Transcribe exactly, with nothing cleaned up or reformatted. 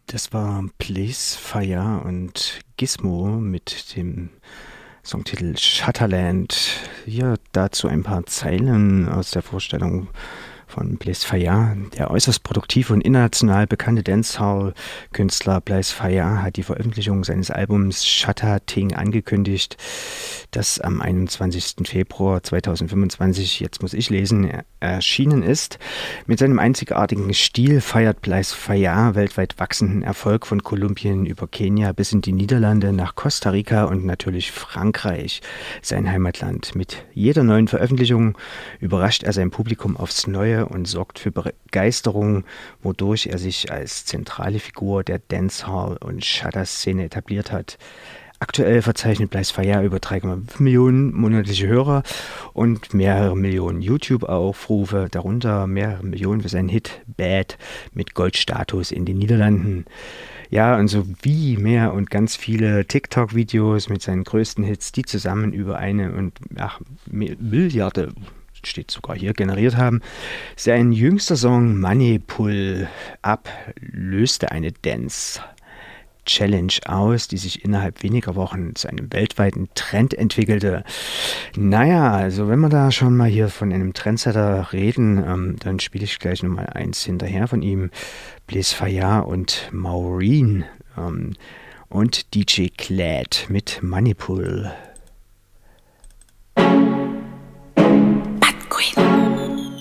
Das war Blaze Fire und Gizmo mit dem Songtitel Shutterland. Hier dazu ein paar Zeilen aus der Vorstellung von Blaze Fire. Der äußerst produktive und international bekannte Dancehall-Künstler Blaze Fire hat die Veröffentlichung seines Albums Shutter Ting angekündigt, das am einundzwanzigsten Februar zweitausendfünfundzwanzig, jetzt muss ich lesen, erschienen ist. Mit seinem einzigartigen Stil feiert Blaze Fire weltweit wachsenden Erfolg von Kolumbien über Kenia bis in die Niederlande nach Costa Rica und natürlich Frankreich, sein Heimatland. Mit jeder neuen Veröffentlichung überrascht er sein Publikum aufs Neue und sorgt für Begeisterung, wodurch er sich als zentrale Figur der Dancehall- und Shutter-Szene etabliert hat. Aktuell verzeichnet Blaze Fire über drei Komma fünf Millionen monatliche Hörer und mehrere Millionen YouTube-Aufrufe, darunter mehrere Millionen für seinen Hit Bad mit Goldstatus in den Niederlanden. Ja, und so wie mehr und ganz viele TikTok-Videos mit seinen größten Hits, die zusammen über eine und ach, Milliarde, steht sogar hier, generiert haben. Sein jüngster Song Money Pull Up löste eine Dance Challenge aus, die sich innerhalb weniger Wochen zu einem weltweiten Trend entwickelte. Naja, also wenn wir da schon mal hier von einem Trendsetter reden, ähm, dann spiele ich gleich nochmal eins hinterher von ihm. Blaze Fire und Maureen ähm, und D J Clad mit Money Pull.